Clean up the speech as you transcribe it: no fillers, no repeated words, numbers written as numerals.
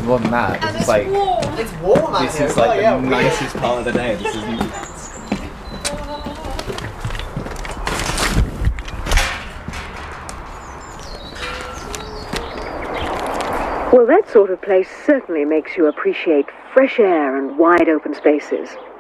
more than that. And This is like warm. It's warm out this here. is like the yeah, weird. nicest part of the day. This is. Well, that sort of place certainly makes you appreciate fresh air and wide open spaces.